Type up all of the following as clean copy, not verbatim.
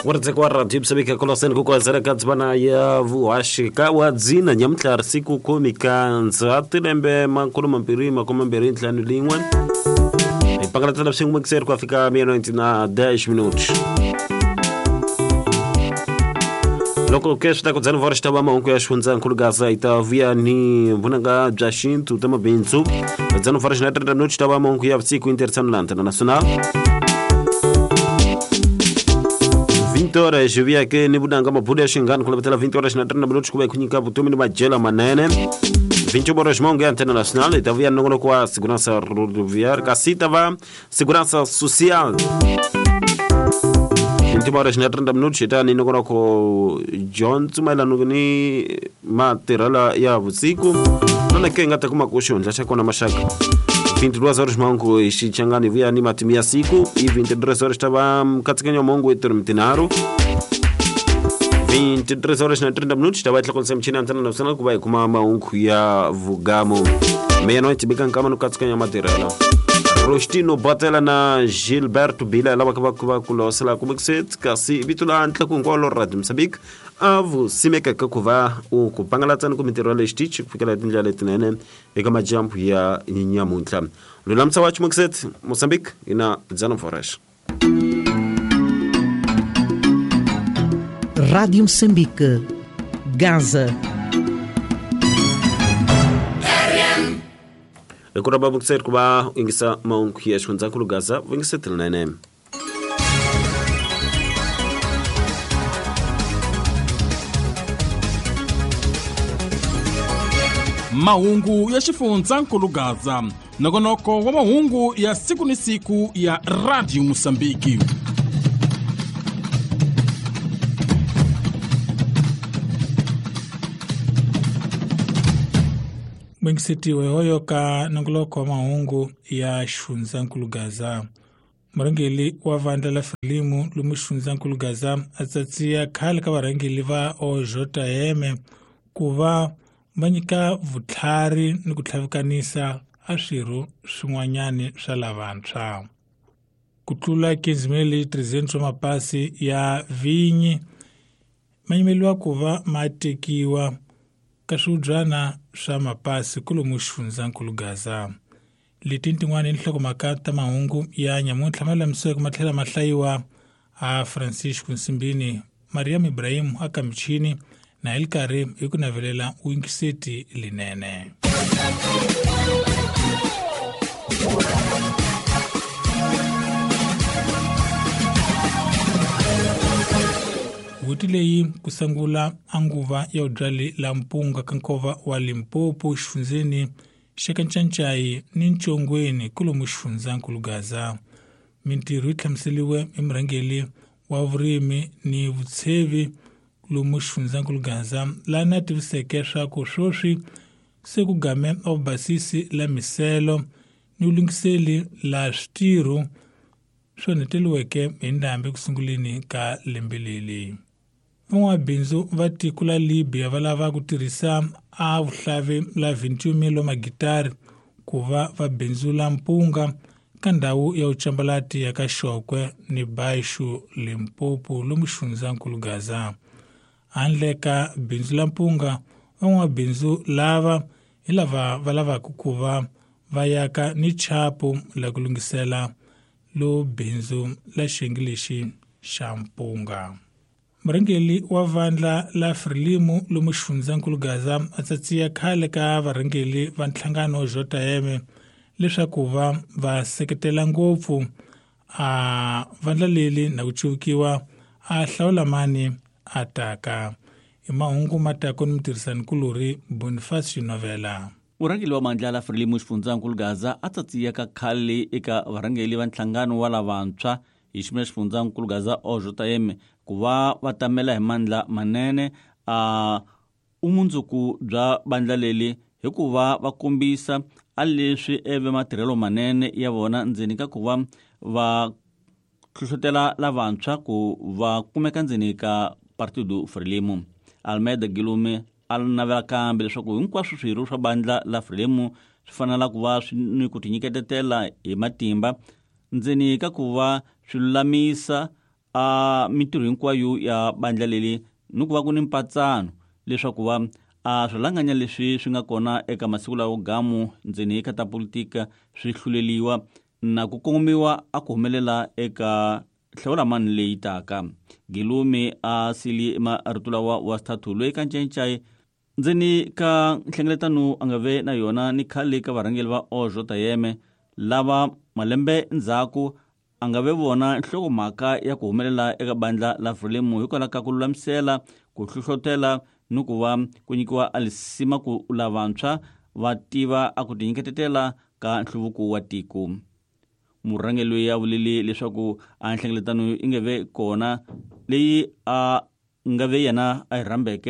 Wartse kwa radio Msambika koloseni kukwazera katsibana ya vuhashika wadzina nyamtlar siku komikanza tilembe makulu mampiri makoma mberi ntlanu lingwan ipangala tala psingu mkser kwa Afrika 10 minutos loko kesh ta kudzana vorsta ba maunku ya shunza nkulu gaza itavia ni vunanga jashintu tama benzu kudzana vorsta na 30 minutos ta ba maunku ya siku internacional 20 horas via que ni budanga mabuda shingana kula betela 20 horas na 30 minutos kuba kunyika butumi ni majela manene 20 horas monga internacional itavia nongolo kwa segurança rodoviária kasita va segurança social 20 horas na 30 minutos itani nongolo ko John Tsumela nugni materala ya usiku nona kenga takuma kushonja chakona mashaka 22 horas mangu ishichangani via ni matimia siku e 23 horas tava katikanya mongo etermitinaro 23 horas na 30 minutos tava tlakonsa mchina antana nacional kubai kuma maungu ya vugamo meia-noite bikan kama no katikanya material Rostino Batela na Gilberto Bila lava kuba kulosela kumekset kasi bitula antla kungolo radio Msambik avu simeka kuva u kupangala tsana kumiterole stitch fikala tinjale tinene eka majampu ya nyamuntla lulamsa wachu mekset Mosambik ina Zano Forest Radio Moçambique, Gaza. Ekura babu kser kuba ingisa maunku ya shunza kulu Gaza ingisa tilnene mahungu ya xifunza nkulu Gaza nokonoko wa mahungu ya siku ni siku ya Radio Mosambiki. Mwengisitiwe hoyo ka nongoloko wa mahungu ya shunza nkulu Gaza. Marangeli wa vanda la filimu lumu shunza nkulu Gaza atsatsiya khali ka varangeli va OJM kuva manyika vutlhari ni ku tlhavikanisa a swirho swin'wanyani swa lavantshwa. Ku tlula 15,000 swa mapasi ya vinyi manyimeliwa kuva ma tekiwa ka swibyana swa mapasi kulomu xifundza nkulu Gaza. Leti tin'wana nhlokomhaka ta mahungu ya nyamuntlha malamiseke matlhela mahlayiwa a Francisco Nsimbini, Mariam Ibrahim aka michini na Elkari hi ku navelela wingiseti linene. Witi leyi kusangula anguva ya udrali la mpunga kankova wa Limpopo xifundzeni xekancancayi ni ncongweni kulomu xifunza nkulu Gaza. Mintirho yi hlamuseliwe emurhangeli wa vurimi ni vutshevi lomu xifunza nkulu Gaza lana tiviseke swaku swoswi se ku game a vubasisi la miselo ni ulungiseli la switirho swo neteliweke hi ndhambi kusunguleni ka lembe leri. Van'wabindzu va tiko la Libya va lava ku tirhisa a vuhlavi la 21 magitari ku va bindzula mpunga ka ndhawu ya ucambalati ya ka Xokwe ni Baixo Limpopo lomu xifundza nkulu Gaza. Handle ka bindzu la mpunga, van'wabindzu lava hi lava va lavaka ku va va yaka ni chapo la ku lungisela lo bindzu la xiyenge lexi xa mpunga. Murhangeli wa vandla la Frelimu lomu xifundza nkulu Gaza atsatsiya khale ka varhangeli va nhlangano JM leswaku va seketela ngopfu a vandla leli na ku chukiwa a hlawula mani ataka. I mahungu matako ni mutirhisani kulori Bonifacio Novela. Urangeli wa mandla la Frelimu xifundza nkulu Gaza atsatsiya ka khale eka varhangeli va nhlangano wa lavantshwa hi ximila xifundza nkulu Gaza OJM ku va tamela hi mandla manene a umundzuku bya bandla leli hi ku va kombisa a leswi eve matirhelo manene ya vona ndzeni ka ku va hlohlotela lavantshwa ku va kumeka ndzeni ka Partido Frelimu. Almeida Gilume alinavela kambe leswaku hinkwaswo swirho swa bandla la Frelimu swi fanela ku va swi ni ku tinyiketetela hi matimba ndzeni ka ku va swi lulamisa mintirho hinkwayo ya bandla leli ni ku va ku ni mpatsano leswaku va swilanganya leswi swi nga kona eka masiku lawa gamu ndzeni eka ta politika swi hluleliwa na ku kongomiwa a ku humelela eka hlawulamani leyi taka. Gilumi a sili marito lawa wa Sthathu loyi ka ncayincayi ndzeni ka nhlengeletano a nga ve na yona ni khale ka varhangeli va OJM lava malembe ndzhaku a nga ve vona nhlokomhaka ya ku humelela eka bandla la Frelimo hikwalaho ka ku lulamisela ku hlohlotela ni ku va ku nyikiwa alisima ku lavantshwa va tiva a ku tinyiketetela ka nhluvuko wa tiko. Murhangeli loyi a vulele leswaku a nhlengeletano i nga ve kona leyi a nga ve yena a yi rhambeke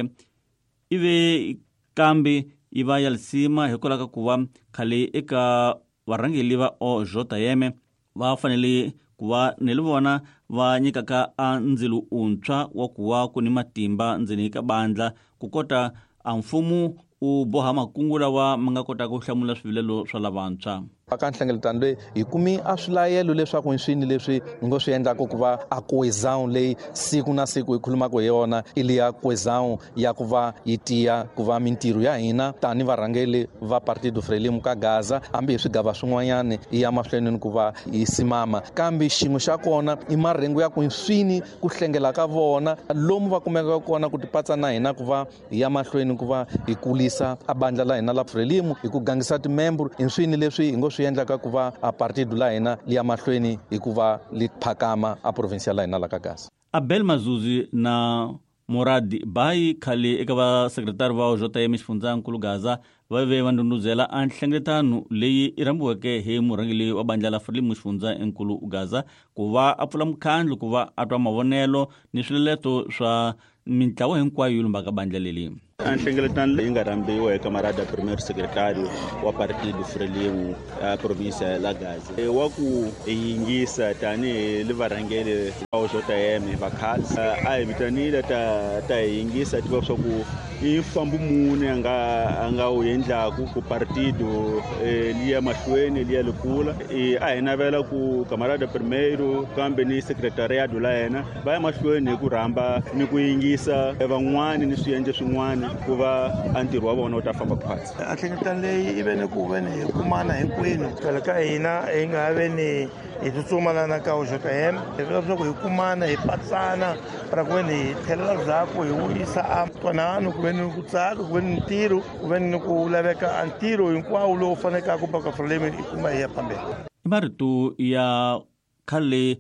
ive kambe yi va ya lisima hikwalaho ka ku va khale eka varhangeli va OJM va fanele ku va ni le vona va nyikaka a ndzilo untshwa wa ku va ku ni matimba ndzeni ka bandla ku kota a mfumo u boha makungu lawa ma nga kota ku hlamula swivilelo swa lavantshwa. Aka nhlengeletano leyi hi kumi a swilayelo leswaku hi swini leswi hi ngo swi endlaka ku va a cohesion leyi siku na siku hi khulumaka hi yona i liya cohesion ya ku va yi tiya ku va mintirho ya hina tani varhangeli va Partido Frelimo ka Gaza hambi hi swigava swin'wanyana hi ya mahlweni ni ku va hi simama kambe xin'we xa kona i marhengu ya ku hi swini ku hlengela ka vona lomu va kumeka kona ku tipatsa na hina ku va hi ya mahlweni ku va hi kulisa a bandla la hina la Frelimo hi ku gangisa timembro hi swini leswi hi ngo swi endlaka ku va a partido la hina liya mahlweni hi ku va li phakama a provincia la hina la ka Gaza. Abel Mazuzi na Muradi Bayi khale eka va sekretari va OJM xifundzakulu Gaza va ve va ndunduzela a nhlengeletano leyi i rambiweke hi murhangeli wa bandla la Frelimo xifundzakulu Gaza ku va a pfula mukhandlo ku va a twa mavonelo ni swileleto swa mintlawa hinkwayo yi lumbaka bandla leli. A nhlengeletano leyi nga rambiwa eka Marada primeiro secretário wa Partido Frelimo a província la Gaza wa ku yingisa tanihi li varhangeli va OJM va khale a hi vitanile ta yingisa tiva swa ku i mfambo mune a nga wu endlaku ku partido liya mahlweni liya likula a hi navela ku Camarada primeiro kambe ni secretariado la yena va ya mahlweni hi ku rhamba ni ku yingisa van'wani ni swiyenge swin'wana ku va a ntirho wa vona wu ta famba phasi. A nhlengeletano leyi i ve ni ku ve ni hi kumana hinkwenu kwala ka hina hi nga ve ni hi tsutsumalana ka OJM hi vula leswaku hi kumana hi patsana para ku ve ni hi tlhelela ndzhaku hi wisa a twanano ku ve ni ku tsaka ku ve ni ntirho ku ve ni ku laveka a ntirho hinkwawo lowu fanekaka ku baka Frelimo i kuma hi ya phambeni. I marito ya khale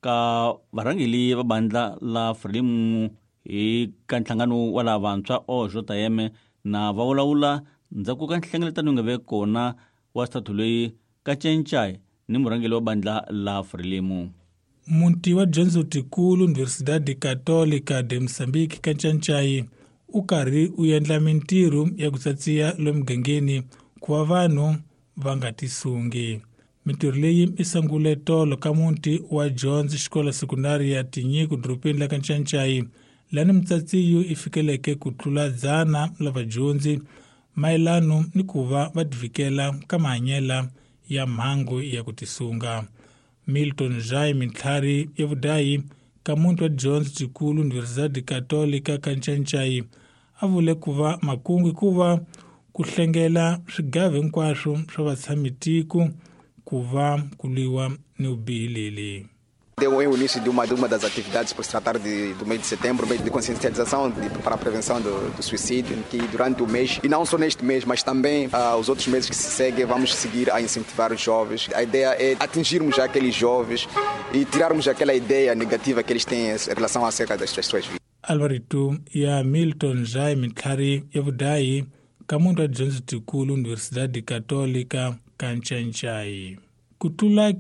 ka varhangeli va bandla la Frelimo hi ka nhlangano wa lavantshwa OJM na va vulavula ndzhaku ka nhlengeletano nga ve kona wa Sthathu loyi ka ncayincayi ni murhangeli wa bandla la Frelimo. Munti wa dyondzo tikulu Universidade Católica de Moçambique ka ncayincayi u karhi u endla mintirho ya ku tsatsiya lomu mugangeni ku va vanhu va nga tisungi. Mintirho leyi i sangule tolo ka munti wa dyondzo xikola sekundari ya Tinyiko dropeni la ka ncayincayi lani mutsatsiyo i fikeleke ku tlula 100 la vadyondzi mayelano ni ku va va tivikela ka mahanyela ya mhangu ya ku tisunga. Milton Jai Mintlhari ya vudayi ka munti wa dyondzo tikulu Universidade Católica ka ncayincayi a vule ku va makungu ku va ku hlengela swigava hinkwaswo swa vatshami-tiko ku va ku lwiwa ni vubihi leli. Deu o início de uma das atividades por se tratar do mês de setembro, mês de conscientização para a prevenção do suicídio, que durante o mês, e não só neste mês, mas também os outros meses que se seguem, vamos seguir a incentivar os jovens. A ideia é atingirmos aqueles jovens e tirarmos aquela ideia negativa que eles têm em relação acerca das suas vidas. Alvarito ya Milton Jai Mintlhari ya vudayi ka munti wa dyondzo tikulu Universidade Católica ka ncayincayi. Ku tlula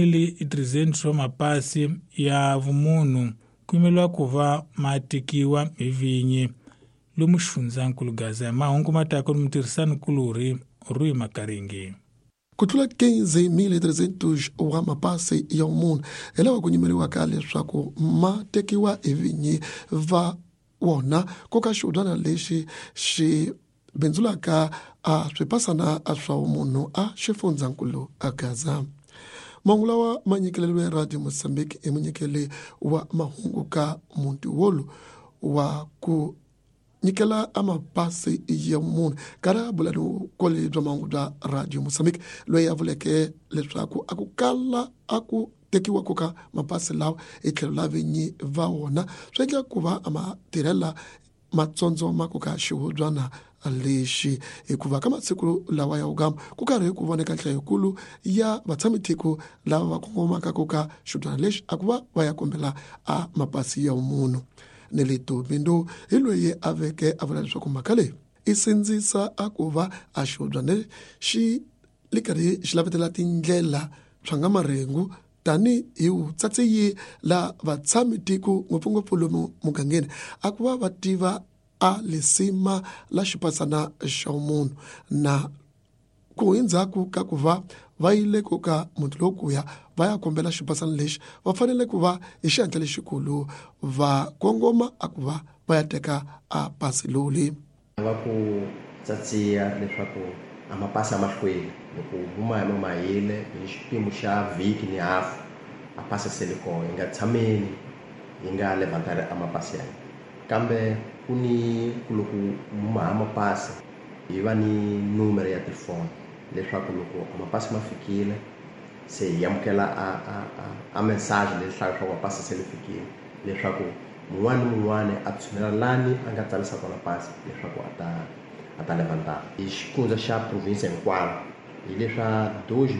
15,300 wa mapasi ya vumunhu ku yimeliwa ku va ma tekiwa hi vinyi lomu xifundzakulu Gaza ya mahungu matako ni mutirhisanikulu Rui Makaringi. Ku tlula 15,300 wa mapasi ya munhu hi lawa ku nyimeriwaka leswaku ma tekiwa hi vinyi va wona ko ka xudana lexi xi bindzulaka a swipasana swa munhu a xifundzakulu a Gaza. Mangula wa manyikelelo ya Radio Mozambique e munyikele wa mahungu ka Muntiwolo wa ku nyikela amapasi ya munhu kara bulano kole bya mahungu bya Radio Mozambique loyi a vuleke leswaku akukala aku tekiwa koka mapasi lawa etlhelo la vinyi va wona swi endla ku va amatirhela matsondzo ma koka xihobyana lexi hikuva ka masiku lawa ya ugama ku karhi ku voneka nhlahokulu ya vatshamiseko lava va kongomaka koka xihobyana lexi a ku va va ya kombela a mapasi ya munhu Nelito Bindo hi loyi a veke a vula leswaku mhaka leyi i sindzisa a ku va a xihobyana xi li karhi xi lavetela tindlela swa nga marengu tani hi tsatsiyi la vatshamiseko ngopfungopfu lomu mugangeni a ku va va tiva a lisima la xipasana xa munhu na ku hindzhaku ka ku va va yile koka munhu lokuya va ya kombela xipasana lexi va fanele ku va hi xihatla lexikulu va kongoma a ku va va ya teka a pasi loli va ku tsatsiya leswaku a mapasi amahlweni loko huma hi mahile hi xipimo xa vhiki ni hafu a pasi se li kona hi nga tshameni hi nga levantari a mapasi ya kambe ku ni loko huma ha mapasi hi va ni numero ya telefoni leswaku loko mapasi ma fikile se hi amukela a message leswaku mapasi se li fikile leswaku mun'wana a tshunela lani a nga tsalisa kona pasi leswaku a ta levantara hi xifundza xa province hinkwayo hi leswa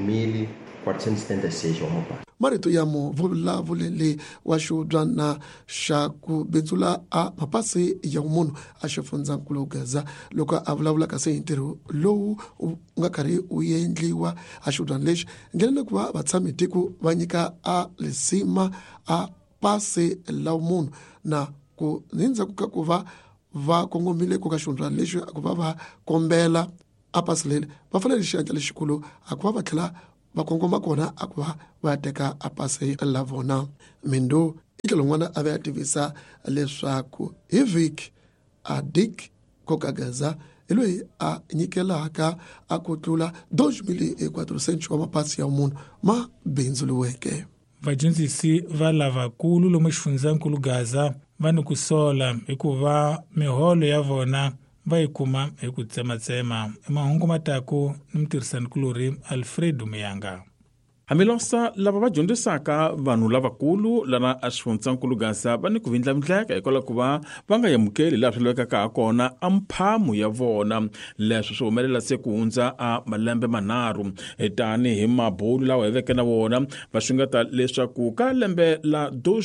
2476 wa mapasi marito ya muvulavuleli wa xihobyana xa ku bindzula a mapasi ya munhu a xifundzankulu Gaza loko a vulavulaka se hi ntirho lowu u nga karhi u endliwa a xihobyana lexi ngelele ku va vatshamiseko va nyika a lisima a pasi la munhu na ku ndzhaku ka ku va va kongomile ku ka xihobyana lexi a ku va va kombela a pasi leli va fanele xihatla lexikulu a ku va va tlhela va kongoma kona a ku va va teka a pasi la vona Mindo i tlhelo n'wana a va ya tivisa leswaku hi vhiki a Dick koka Gaza hi loyi a nyikelaka a ku tlula 2,400 wa mapasi ya munhu ma bindzuluweke. Vadyondzisi va lavakulu lomu xifundzankulu Gaza va ni ku sola hikuva miholo ya vona va yi kuma hi ku tsematsema. Mahungu mataku ni mutirhisanikulori Alfredo Muyanga. Hamilosa lava va dyondzisaka vanhu lavakulu lana a xifundzankulu Gaza va ni ku vindlavindleka hikwalaho ku va nga yamukeli laha swi lavekaka ha kona a mphamu ya vona leswi swi humelela se ku hundza a malembe manharhu tani hi mabulu lawa hi veke na vona va xungeta leswaku ka lembe la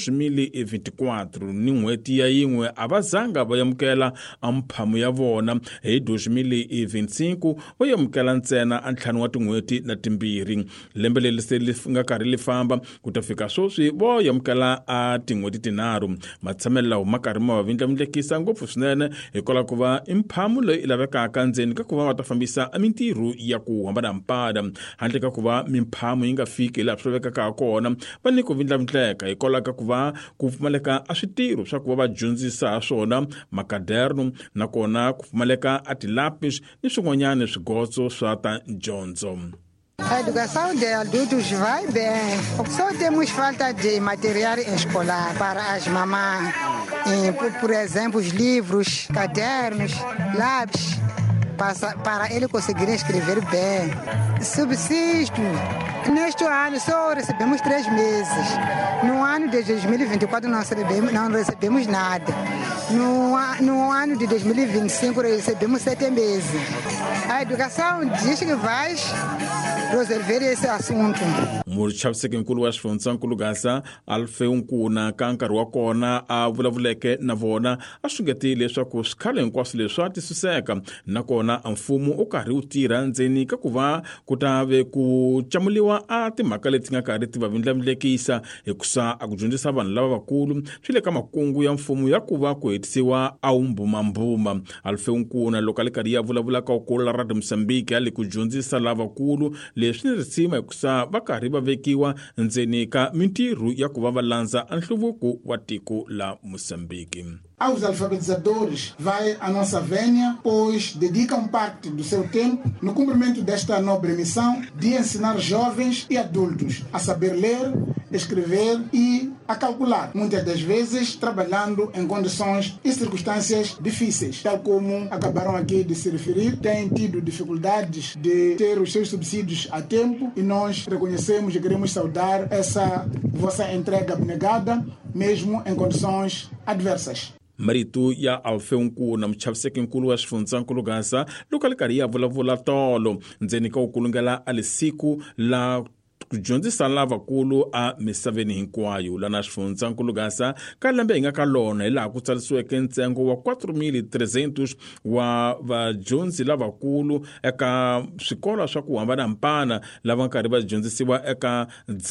2024 ni n'hweti ya yin'we a va zanga va yamukela a mphamu ya vona hi 2025 va yamukela ntsena a ntlhanu wa tin'hweti na timbirhi lembe leli li nga karhi li famba ku ta fika swoswi vo yamukela a tin'hweti tinharhu matshamelo lawa ma karhi ma va vindlavindlekisa ngopfu swinene hikwalaho ku va i mphamu leyi i lavekaka ndzeni ka ku va va ta fambisa mintirho ya ku hambanahambana handle ka ku va mimphamu yi nga fiki laha swi lavekaka ha kona va ni ku vindlavindleka hikwalaho ka ku va ku pfumaleka a switirho swa ku va va dyondzisa ha swona makaderno nakona ku pfumaleka a tilapis ni swin'wanyana swigotso swa ta dyondzo. A educação de adultos vai bem. Só temos falta de material escolar para as mamães. Por exemplo, os livros, cadernos, lápis, para ele conseguir escrever bem. Subsídio. Neste ano só recebemos 3 meses. No ano de 2024 não recebemos nada. No ano de 2025 recebemos 7 meses. A educação diz que vai resolver esse assunto. Muchavisekinkulu wa xifundzankulu Gaza Alfeu Nkuna ka nkarhi wa kona a vulavuleke na vona a xungetile leswaku swikhale hinkwaswo leswi a tisuseka nakona mfumo u karhi u tirha ndzeni ka ku va ku ta ve ku camuliwa a timhaka leti nga karhi ti va vindlavindlekisa hikusa a ku dyondzisa vanhu lavakulu swi le ka makungu ya mfumo ya ku va ku hetisiwa a umbumambuma. Alfeu Nkuna loko a li karhi ya vulavula ka ukulu la Radio Mozambique a li ku dyondzisa lavakulu leswi ni ritsima hikusa va karhi va vekiwa ndzeni ka mintirho ya ku va va landza nhluvuko wa tiko la Moçambique. Aos alfabetizadores vai a nossa vénia, pois dedicam parte do seu tempo no cumprimento desta nobre missão de ensinar jovens e adultos a saber ler, escrever e a calcular, muitas das vezes trabalhando em condições e circunstâncias difíceis. Tal como acabaram aqui de se referir, têm tido dificuldades de ter os seus subsídios a tempo e nós reconhecemos e queremos saudar essa vossa entrega abnegada, mesmo em condições adversas. Marito ya Alfeunku na mchavisekinkulu wa Xifundzakulu Gaza loko li karhi ya vulavula tolo ndzeni ka ukulungela alisiku la ku dyondzisa lavakulu a misaveni hinkwayo lana Xifundzakulu Gaza ka lembe hi nga ka lona hi laha ku tsalisiweke ntsengo wa 4,300 wa vadyondzi lavakulu eka swikolo swa ku hambanahambana lava karhi va dyondzisiwa eka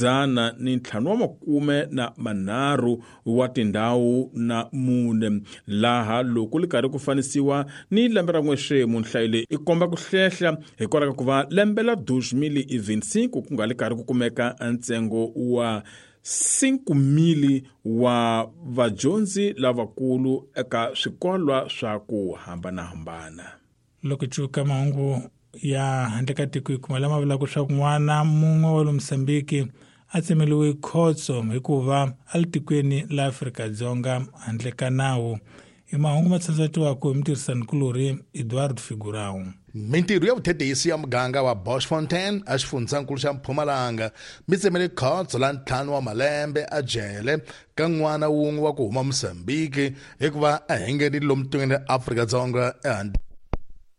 153 wa tindhawu na 4 laha loko li karhi ku fanisiwa ni lembe ra n'wexemu nhlayo leyi i komba ku hlehla hikwalaho ka ku va lembe la 2025 ku nga li karhi ku kumeka ntsengo wa 5,000 wa vadyondzi lavakulu eka swikolwa swa ku hambanahambana. Loko chuka mahungu ya handle ka tiko hi kuma lama vulaka swa ku n'wana mun'we wa le Moçambique a tsemeliwe khotso hikuva a li tikweni la Afrika-Dzonga handle ka nawu. I mahungu ma tsandzatiwaka hi mutirhisanikulori Eduardo Figurão. Mintirho ya vuthethisi ya muganga wa Boschfontein a Xifundzakulu xa Mpumalanga mi tsemele khotso la 5 wa malembe a jele ka n'wana wun'we wa ku huma Moçambique hikuva a hengerile lomu tikweni ra Afrika-Dzonga ehandle